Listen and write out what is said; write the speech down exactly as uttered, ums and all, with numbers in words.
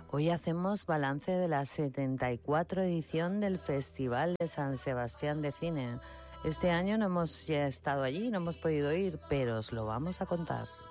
Hoy hacemos balance de la setenta y cuatro edición del Festival de San Sebastián de Cine. Este año no hemos ya estado allí, no hemos podido ir, pero os lo vamos a contar.